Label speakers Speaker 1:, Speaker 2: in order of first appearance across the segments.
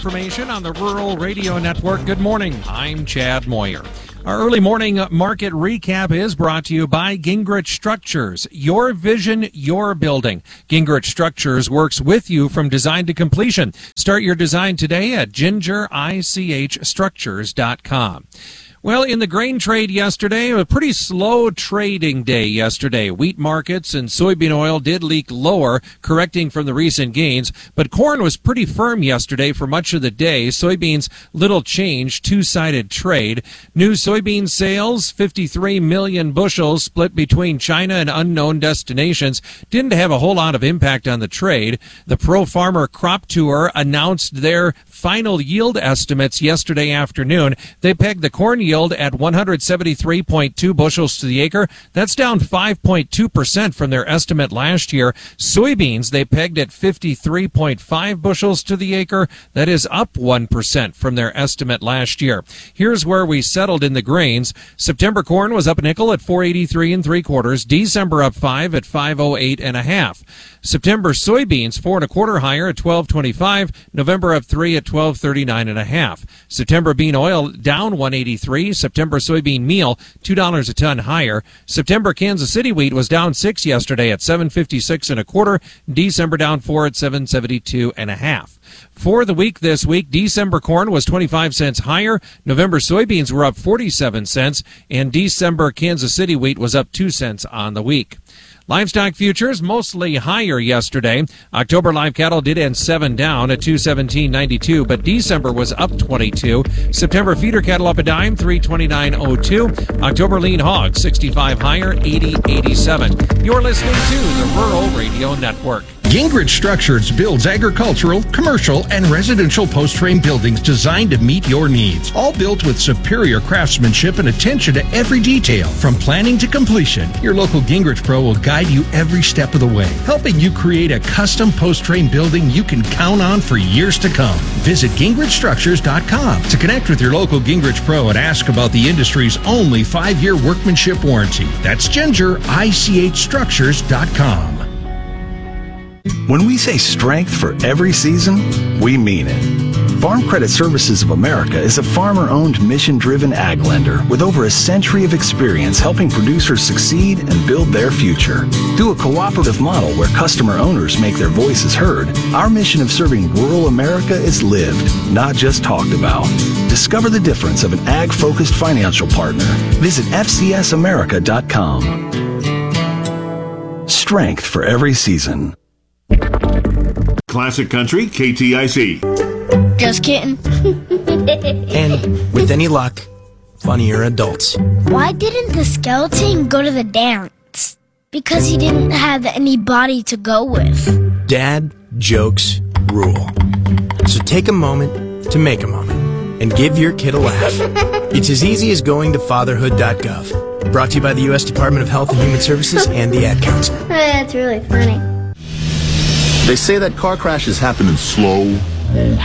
Speaker 1: information on the Rural Radio Network. Good morning. I'm Chad Moyer. Our early morning market recap is brought to you by Gingrich Structures. Your vision, your building. Gingrich Structures works with you from design to completion. Start your design today at gingerichstructures.com. Well, in the grain trade yesterday, a pretty slow trading day yesterday. Wheat markets and soybean oil did leak lower, correcting from the recent gains, but corn was pretty firm yesterday for much of the day. Soybeans, little change, two-sided trade. New soybean sales, 53 million bushels split between China and unknown destinations, didn't have a whole lot of impact on the trade. The Pro Farmer Crop Tour announced their final yield estimates yesterday afternoon. They pegged the corn yield at 173.2 bushels to the acre. That's down 5.2% from their estimate last year. Soybeans, they pegged at 53.5 bushels to the acre. That is up 1% from their estimate last year. Here's where we settled in the grains. September corn was up a nickel at 4.83 3/4. December up 5 at 5.08 1/2. September soybeans 4 1/4 higher at 12.25. November up 3 at 12.39 1/2. September bean oil down 1.83. September soybean meal $2 a ton higher. September Kansas City wheat was down 6 yesterday at 7.56 1/4. December down 4 at 7.72 1/2. For the week this week, December corn was 25 cents higher. November soybeans were up 47 cents, and December Kansas City wheat was up 2 cents on the week. Livestock futures mostly higher yesterday. October live cattle did end 7 down at 217.92, but December was up 22. September feeder cattle up a dime, 329.02. October lean hogs 65 higher, 80.87. You're listening to the Rural Radio Network.
Speaker 2: Gingrich Structures builds agricultural, commercial, and residential post-frame buildings designed to meet your needs. All built with superior craftsmanship and attention to every detail. From planning to completion, your local Gingrich Pro will guide you every step of the way, helping you create a custom post-frame building you can count on for years to come. Visit gingrichstructures.com to connect with your local Gingrich Pro and ask about the industry's only 5-year workmanship warranty. That's gingerichstructures.com.
Speaker 3: When we say strength for every season, we mean it. Farm Credit Services of America is a farmer-owned, mission-driven ag lender with over a century of experience helping producers succeed and build their future. Through a cooperative model where customer owners make their voices heard, our mission of serving rural America is lived, not just talked about. Discover the difference of an ag-focused financial partner. Visit fcsamerica.com. Strength for every season.
Speaker 4: Classic Country, KTIC.
Speaker 5: Just kidding.
Speaker 6: And with any luck, funnier adults.
Speaker 5: Why didn't the skeleton go to the dance? Because he didn't have anybody to go with.
Speaker 6: Dad jokes rule. So take a moment to make a moment and give your kid a laugh. It's as easy as going to fatherhood.gov. Brought to you by the U.S. Department of Health and Human Services and the Ad Council.
Speaker 5: That's really funny.
Speaker 7: They say that car crashes happen in slow motion.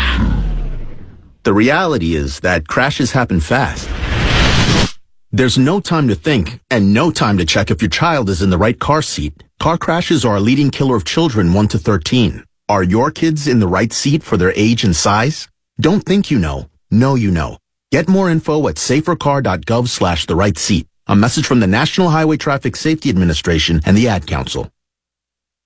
Speaker 7: The reality is that crashes happen fast. There's no time to think and no time to check if your child is in the right car seat. Car crashes are a leading killer of children 1 to 13. Are your kids in the right seat for their age and size? Don't think you know. Know you know. Get more info at safercar.gov/the right seat. A message from the National Highway Traffic Safety Administration and the Ad Council.